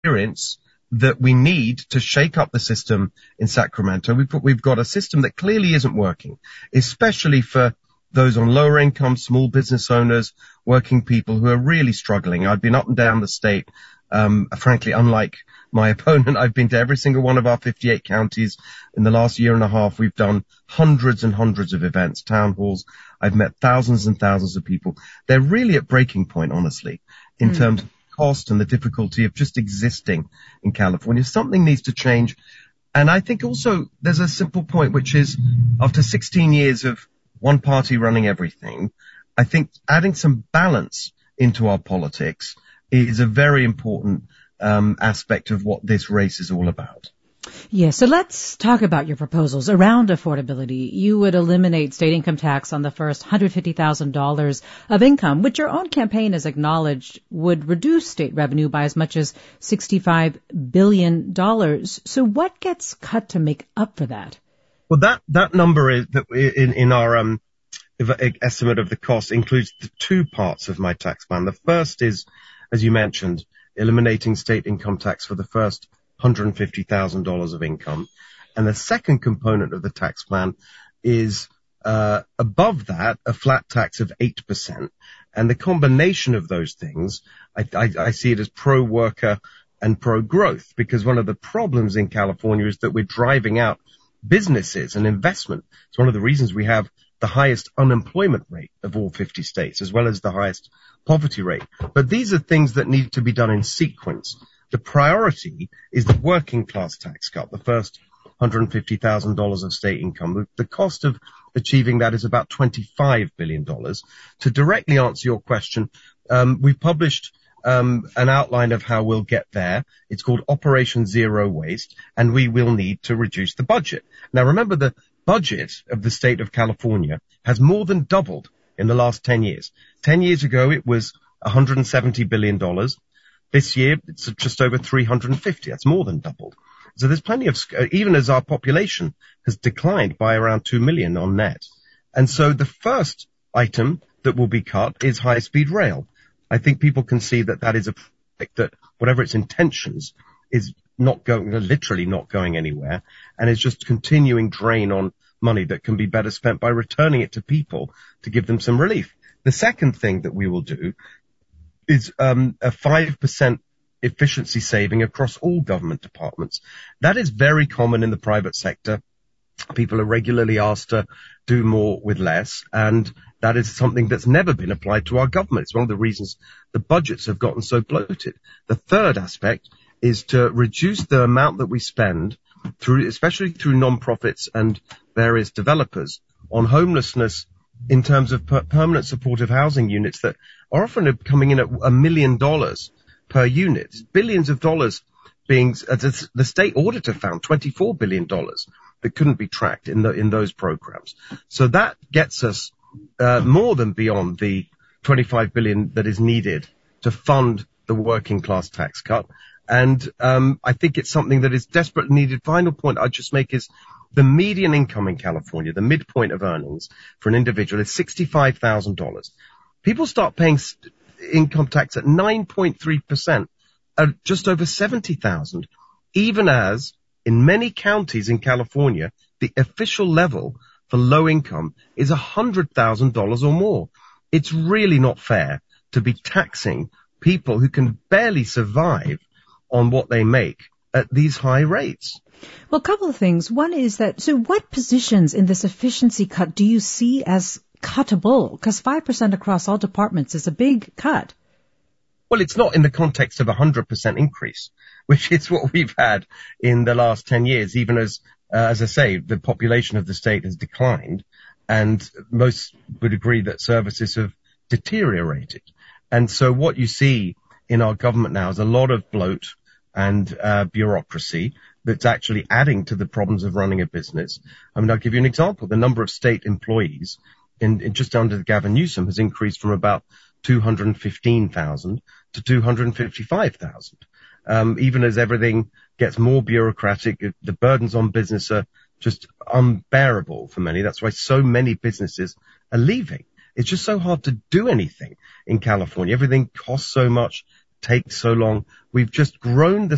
experience that we need to shake up the system in Sacramento. We've got a system that clearly isn't working, especially for those on lower income, small business owners, working people who are really struggling. I've been up and down the state. Frankly, unlike my opponent, I've been to every single one of our 58 counties. In the last year and a half, we've done hundreds and hundreds of events, town halls. I've met thousands and thousands of people. They're really at breaking point, honestly, in terms of cost and the difficulty of just existing in California. Something needs to change. And I think also there's a simple point, which is after 16 years of one party running everything, I think adding some balance into our politics is a very important aspect of what this race is all about. Yeah, so let's talk about your proposals around affordability. You would eliminate state income tax on the first $150,000 of income, which your own campaign has acknowledged would reduce state revenue by as much as $65 billion. So what gets cut to make up for that? Well, that number is that in our estimate of the cost includes the two parts of my tax plan. The first is, as you mentioned, eliminating state income tax for the first $150,000 of income. And the second component of the tax plan is above that, a flat tax of 8%. And the combination of those things, I see it as pro-worker and pro-growth, because one of the problems in California is that we're driving out businesses and investment. It's one of the reasons we have the highest unemployment rate of all 50 states, as well as the highest poverty rate. But these are things that need to be done in sequence. The priority is the working class tax cut, the first $150,000 of state income. The cost of achieving that is about $25 billion. To directly answer your question, we published an outline of how we'll get there. It's called Operation Zero Waste, and we will need to reduce the budget. Now, remember, the budget of the state of California has more than doubled in the last 10 years. 10 years ago, it was $170 billion. This year, it's just over 350. That's more than doubled. So there's plenty of, even as our population has declined by around 2 million on net. And so the first item that will be cut is high-speed rail. I think people can see that that is a project that, whatever its intentions, is not going, literally not going anywhere, and is just continuing drain on money that can be better spent by returning it to people to give them some relief. The second thing that we will do is a 5% efficiency saving across all government departments. That is very common in the private sector. People are regularly asked to do more with less, and that is something that's never been applied to our government. It's one of the reasons the budgets have gotten so bloated. The third aspect is to reduce the amount that we spend through, especially through non-profits and various developers, on homelessness in terms of permanent supportive housing units that are often coming in at $1 million per unit. Billions of dollars being, the state auditor found $24 billion that couldn't be tracked in those programs. So that gets us more than beyond the $25 billion that is needed to fund the working class tax cut. And I think it's something that is desperately needed. Final point I'd just make is the median income in California, the midpoint of earnings for an individual, is $65,000. People start paying income tax at 9.3%, at just over $70,000, even as in many counties in California, the official level for low income is $100,000 or more. It's really not fair to be taxing people who can barely survive on what they make at these high rates. Well, a couple of things. One is that, so what positions in this efficiency cut do you see as cuttable? Because 5% across all departments is a big cut. Well, it's not in the context of a 100% increase, which is what we've had in the last 10 years, even as I say, the population of the state has declined, and most would agree that services have deteriorated. And so what you see in our government now is a lot of bloat and bureaucracy that's actually adding to the problems of running a business. I mean, I'll give you an example. The number of state employees in just under Gavin Newsom has increased from about 215,000 to 255,000. Even as everything gets more bureaucratic, the burdens on business are just unbearable for many. That's why so many businesses are leaving. It's just so hard to do anything in California. Everything costs so much, takes so long. We've just grown the